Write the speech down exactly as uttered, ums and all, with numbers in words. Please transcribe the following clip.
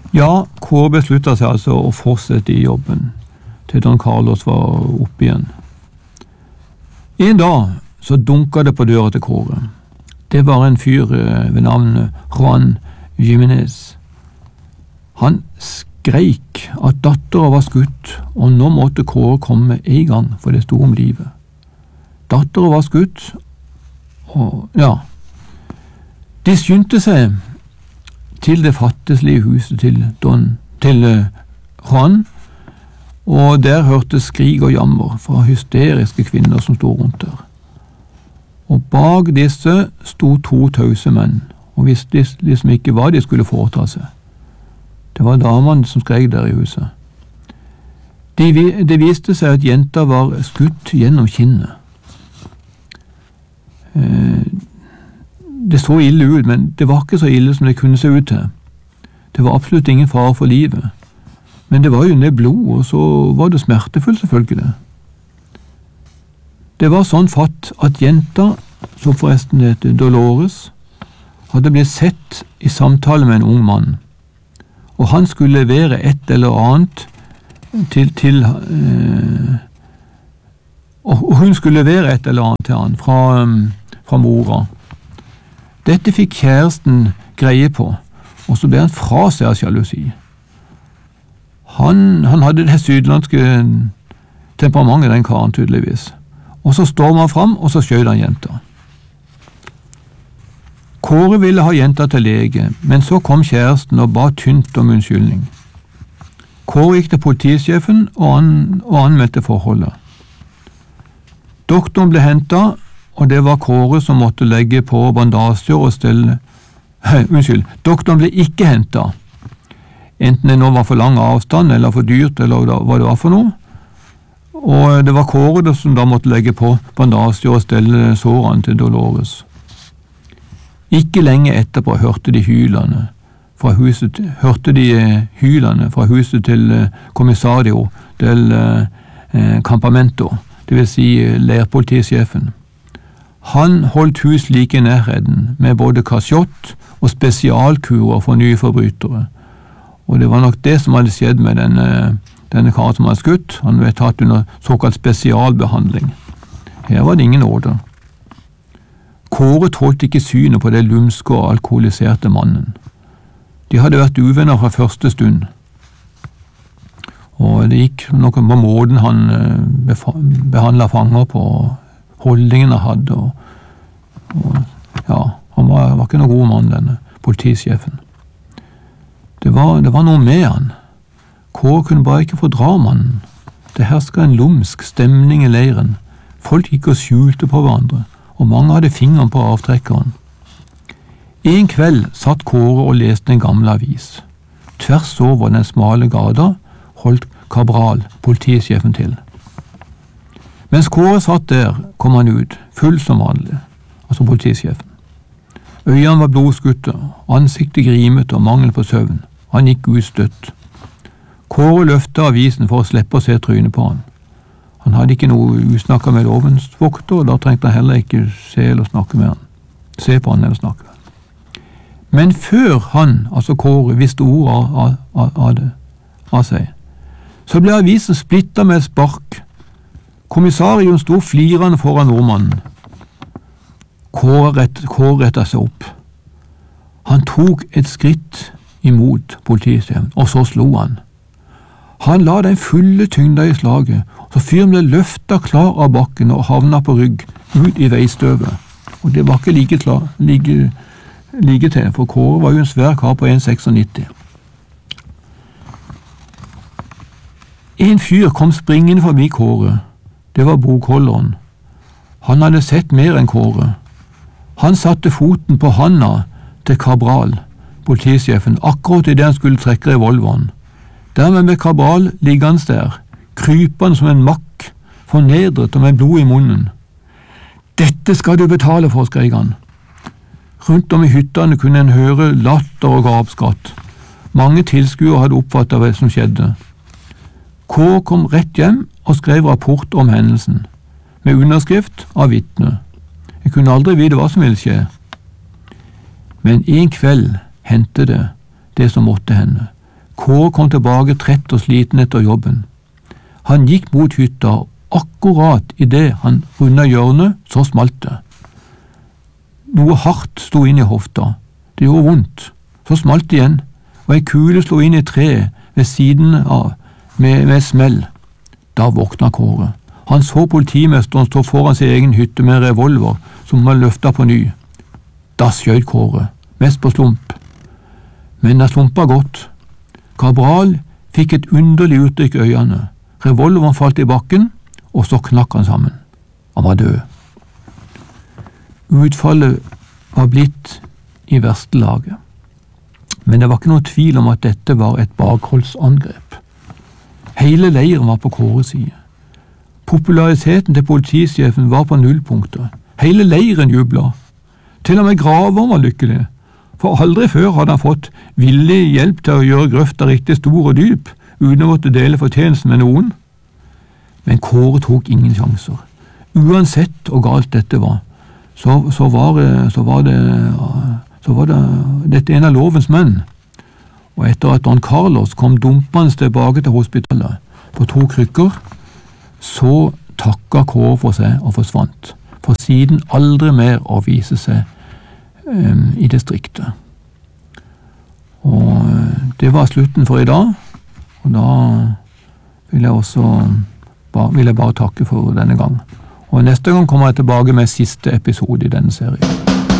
Ja, Kåre besluttet seg altså å fortsette i jobben til Don Carlos var oppe igjen. En dag så dunket det på døra til Kåre. Det var en fyr ved navn Juan Jimenez. Han skreik at datteren var skutt, og nå måtte Kåre komme en gang, for det sto om livet. Datteren var skutt, og ja. De skyndte seg til det fattigslige huset til, Don, til Juan, og der hørte skrig og jammer fra hysteriske kvinner som stod rundt der. Og bak disse sto to tause menn, og visste liksom ikke hva de skulle foreta seg. Det var damene som skrek der i huset. De, det viste seg at jenta var skutt gjennom kinnet. Eh, det så ille ut, men det var ikke så ille som det kunne se ut til. Det var absolutt ingen fare for livet. Men det var jo ned blod, og så var det smertefullt selvfølgelig det. Det var sånn fatt at jenta, som forresten heter Dolores, hadde blitt sett i samtale med en ung mann. Og han skulle levere et eller annet til, til eh, og hun skulle levere et eller annet til han fra, fra mora. Dette fikk kjæresten greie på, og så ble han fra seg av sjalusi. Han, han hadde det sydlandske temperamentet, den karen tydeligvis. Og så stormet han fram, og så skjøt han jenta. Kåre ville ha jenta til lege, men så kom kjæresten og ba tynt om unnskyldning. Kåre gikk til politisjefen og, an, og anmeldte forholdet. Doktoren ble hentet, og det var Kåre som måtte legge på bandasjer og stelle... Hei, unnskyld, doktoren ble ikke hentet. Enten det nå var for lang avstand, eller for dyrt, eller hva det var for noe. Og det var Kåre som da måtte legge på bandasjer og stelle sårene til Dolores. Ikke lenge etterpå hørte de hylene fra huset, hørte de hylene fra huset til kommissario del eh, Campamento, det vil si leirpolitisjefen. Han holdt hus like i nærheten med både kasjott og spesialkurer for nye forbrytere. Og det var nok det som hadde skjedd med denne, denne karen som hadde skutt. Han ble tatt under såkalt spesialbehandling. Her var det ingen nåde. Kåre tålte ikke synet på det lumske og alkoholiserte mannen. De hadde vært uvenner fra første stund. Og det gikk noe på måten han behandlet fanger på, holdningene han hadde. Og, og, ja, han var, var ikke noen god mann, denne politisjefen. Det var, det var noe med han. Kåre kunne bare ikke fordra mannen. Det hersket en lumsk stemning i leiren. Folk gikk og skjulte på hverandre, og mange hadde fingeren på avtrekkeren. En kveld satt Kåre og leste en gammel avis. Tvers over den smale gata holdt Cabral, politisjefen, til. Mens Kåre satt der, kom han ut, full som vanlig, altså politisjefen. Øynene var blodskutte, ansiktet grimet og mangel på søvn. Han gikk utstøtt. Kåre løftet avisen for å slippe å se trynet på han. Han hadde ikke noe usnakket med lovens vokter, og da trengte han heller ikke se eller snakke med han. Se på han eller snakke med han. Men før han, altså Kåre, visste ord av, av, av det, av seg, så ble avisen splittet med et spark. Kommissarien sto flirende foran nordmannen. Kåre, rett, Kåre rettet seg opp. Han tok et skritt imot politisjefen, og så slo han. Han la den fulle tyngda i slaget, så fyren ble løftet klar av bakken og havnet på rygg, ut i veistøvet. Og det var ikke like, klar, like, like til, for Kåre var jo en svær kar på en komma nittien seks. En fyr kom springende forbi Kåre. Det var bokholderen. Han hadde sett mer enn Kåre. Han satte foten på handa til Cabral, politisjefen, akkurat i det han skulle trekke revolveren. Dermed ble Cabral liggende der, krypende som en makk, fornedret og med blod i munnen. «Dette skal du betale for», skrek han. Rundt om i hyttene kunne en høre latter og gapskratt. Mange tilskuere hadde oppfattet hva som skjedde. Kåre kom rett hjem og skrev rapport om hendelsen, med underskrift av vitne. Jeg kunne aldri vite hva som ville skje. Men en kveld hendte det det som måtte hende. Kåre kom tilbake trett og sliten etter jobben. Han gikk mot hytta, akkurat i det han rundet hjørnet, så smalt det. Noe hardt sto inn i hofta. Det gjorde vondt. Så smalt det igjen, og ei kule slo inn i treet ved siden av med, med smell. Da våkna Kåre. Han så politimesteren stå foran sin egen hytte med en revolver som var løfta på ny. Da skjøt Kåre, mest på slump. Men det slumpa godt. Cabral fikk et underlig uttrykk i øynene. Revolveren falt i bakken, og så knakk han sammen. Han var død. Utfallet var blitt i verste laget. Men det var ikke noe tvil om at dette var et bakholdsangrep. Hele leiren var på Kåres side. Populariteten til politisjefen var på nullpunkter. Hele leiren jubla. Til og med Graver var lykkelig, for aldri før hadde han fått villig hjelp til å gjøre grøfta riktig stor og dyp, uten å måtte dele fortjenesten med noen. Men Kåre tok ingen sjanser. Uansett hvor galt dette var, så, så, var, så, var, det, så var det dette en av lovens menn. Og etter at Don Carlos kom dumpende tilbake til hospitalet på to krykker, så takka Kåre for seg og forsvant, for siden aldri mer å vise seg um, i distriktet. Og det var slutten for i dag, og da vil jeg også bare, vil jeg bare takke for denne gang. Og neste gang kommer jeg tilbake med siste episode i denne serien.